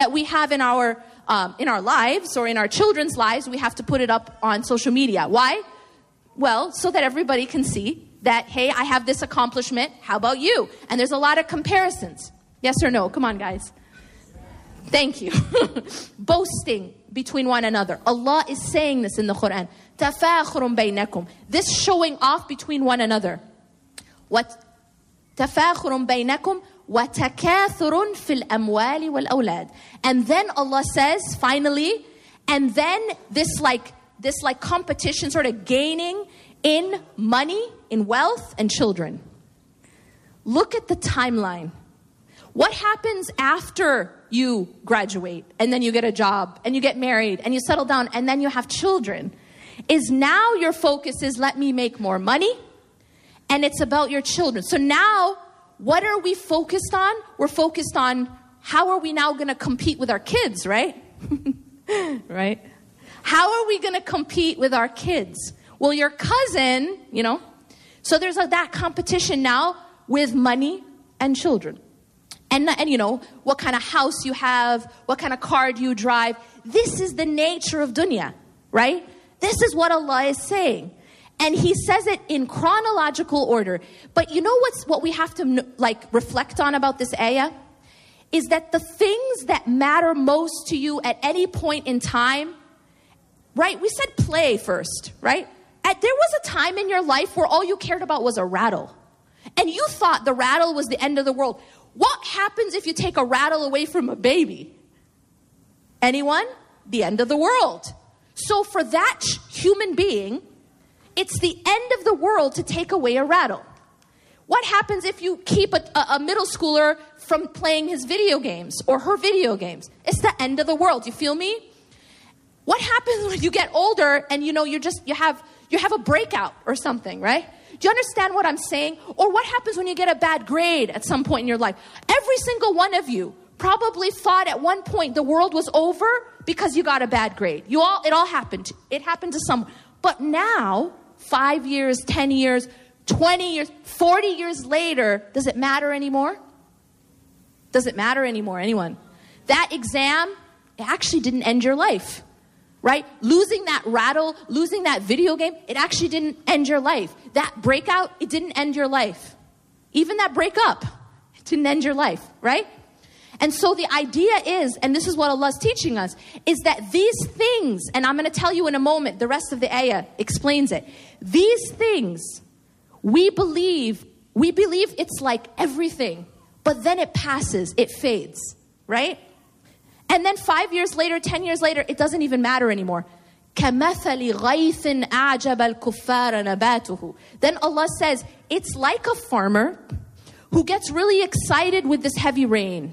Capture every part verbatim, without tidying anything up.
that we have in our um, in our lives or in our children's lives, we have to put it up on social media. Why? Well, so that everybody can see that, hey, I have this accomplishment. How about you? And there's a lot of comparisons. Yes or no? Come on, guys. Thank you. Boasting between one another. Allah is saying this in the Quran. تَفَاخُرٌ بَيْنَكُمْ. This showing off between one another. What? تَفَاخُرٌ بَيْنَكُمْ وَتَكَاثُرٌ فِي الْأَمْوَالِ وَالْأَوْلَادِ. And then Allah says, finally, and then this like, this like competition sort of gaining in money, in wealth, and children. Look at the timeline. What happens after you graduate and then you get a job and you get married and you settle down and then you have children? Is now your focus is let me make more money, and it's about your children. So now, what are we focused on? We're focused on how are we now going to compete with our kids, right? Right? How are we going to compete with our kids? Well, your cousin, you know, so there's a, that competition now with money and children. And, and, you know, what kind of house you have, what kind of car do you drive. This is the nature of dunya, right? This is what Allah is saying. And He says it in chronological order. But you know what's what we have to, like, reflect on about this ayah? Is that the things that matter most to you at any point in time, right? We said play first, right? At, there was a time in your life where all you cared about was a rattle. And you thought the rattle was the end of the world. What happens if you take a rattle away from a baby? Anyone? The end of the world. So for that human being, it's the end of the world to take away a rattle. What happens if you keep a, a middle schooler from playing his video games or her video games? It's the end of the world. You feel me? What happens when you get older and you know you're just you have you have a breakout or something, right? Do you understand what I'm saying? Or what happens when you get a bad grade at some point in your life? Every single one of you probably thought at one point the world was over because you got a bad grade. You all, it all happened. It happened to someone. But now, five years, ten years, twenty years, forty years later, does it matter anymore? Does it matter anymore? Anyone? That exam, it actually didn't end your life. Right? Losing that rattle, losing that video game, it actually didn't end your life. That breakout, it didn't end your life. Even that breakup, it didn't end your life, right? And so the idea is, and this is what Allah is teaching us, is that these things, and I'm going to tell you in a moment, the rest of the ayah explains it. These things, we believe, we believe it's like everything, but then it passes, it fades, right? And then five years later, ten years later, it doesn't even matter anymore. كَمَثَلِ غَيْثٍ أَعْجَبَ الْكُفَّارَ نَبَاتُهُ. Then Allah says, it's like a farmer who gets really excited with this heavy rain.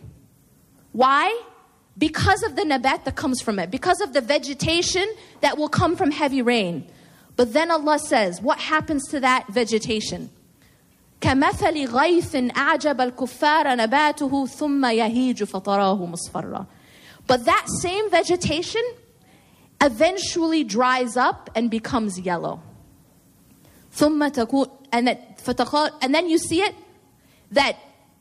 Why? Because of the nabat that comes from it. Because of the vegetation that will come from heavy rain. But then Allah says, what happens to that vegetation? كَمَثَلِ غَيْثٍ أَعْجَبَ الْكُفَّارَ نَبَاتُهُ ثُمَّ يَهِيجُ فَتَرَاهُ مُصْفَرًّا. But that same vegetation eventually dries up and becomes yellow. ثُمَّ تَكُونَ and that and then you see it, that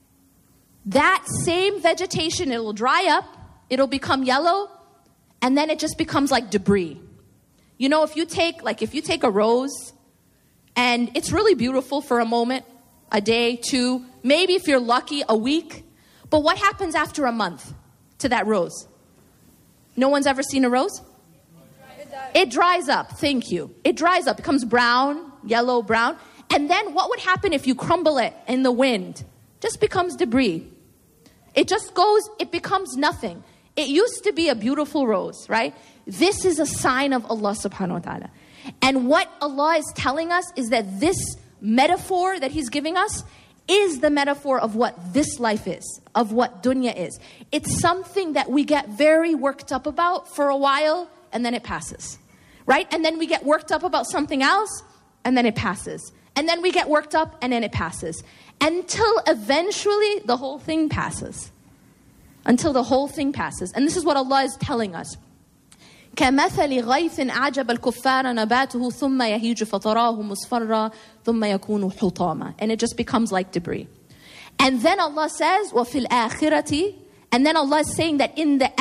that same vegetation, it'll dry up, it'll become yellow, and then it just becomes like debris. You know, if you take like if you take a rose, and it's really beautiful for a moment, a day, two, maybe if you're lucky, a week. But what happens after a month to that rose? No one's ever seen a rose? It dries up. Thank you. It dries up. It becomes brown, yellow, brown. And then what would happen if you crumble it in the wind? Just becomes debris. It just goes, it becomes nothing. It used to be a beautiful rose, right? This is a sign of Allah subhanahu wa ta'ala. And what Allah is telling us is that this metaphor that He's giving us is the metaphor of what this life is, of what dunya is. It's something that we get very worked up about for a while, and then it passes, right? And then we get worked up about something else, and then it passes. And then we get worked up, and then it passes. Until eventually the whole thing passes. Until the whole thing passes. And this is what Allah is telling us. كَمَثَلِ غَيْثٍ أَعْجَبَ الْكُفَّارَ نَبَاتُهُ ثُمَّ يَهِيجُ فَتَرَاهُ مُصْفَرًّا ثُمَّ يَكُونُ حُطَامًا. And it just becomes like debris. And then Allah says, وَفِي الْآخِرَةِ, and then Allah is saying that in the